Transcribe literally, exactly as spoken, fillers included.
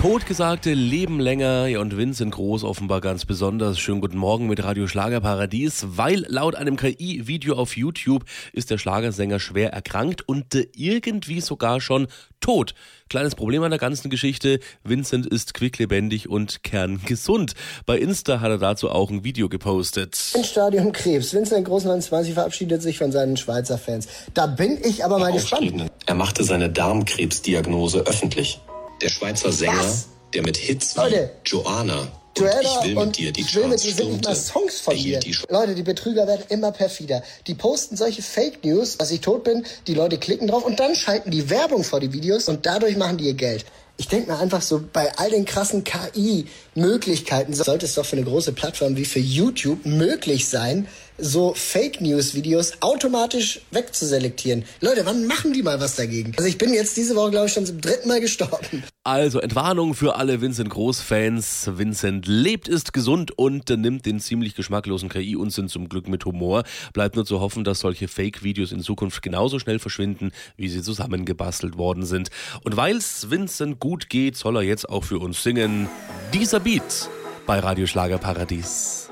Totgesagte leben länger, ja, und Vincent Groß offenbar ganz besonders. Schönen guten Morgen mit Radio Schlagerparadies, weil laut einem K I-Video auf YouTube ist der Schlagersänger schwer erkrankt und äh, irgendwie sogar schon tot. Kleines Problem an der ganzen Geschichte, Vincent ist quicklebendig und kerngesund. Bei Insta hat er dazu auch ein Video gepostet. Im Stadium Krebs. Vincent Groß neunundzwanzig verabschiedet sich von seinen Schweizer Fans. Da bin ich aber mal gespannt. Er machte seine Darmkrebsdiagnose öffentlich. Der Schweizer Sänger, Was? der mit Hits wie Leute, Joanna und Joanna Ich will mit und dir die Ich will mit Charts dir sind nicht mal stürmte, Songs von mir. erhielt die Sch- Leute, die Betrüger werden immer perfider. Die posten solche Fake News, dass ich tot bin, die Leute klicken drauf und dann schalten die Werbung vor die Videos und dadurch machen die ihr Geld. Ich denke mir einfach so, bei all den krassen K I-Möglichkeiten sollte es doch für eine große Plattform wie für YouTube möglich sein, so Fake-News-Videos automatisch wegzuselektieren. Leute, wann machen die mal was dagegen? Also ich bin jetzt diese Woche, glaube ich, schon zum dritten Mal gestorben. Also Entwarnung für alle Vincent Groß-Fans. Vincent lebt, ist gesund und äh, nimmt den ziemlich geschmacklosen K I-Unsinn zum Glück mit Humor. Bleibt nur zu hoffen, dass solche Fake-Videos in Zukunft genauso schnell verschwinden, wie sie zusammengebastelt worden sind. Und weil es Vincent gut geht, soll er jetzt auch für uns singen. Dieser Beat bei Radio Schlagerparadies.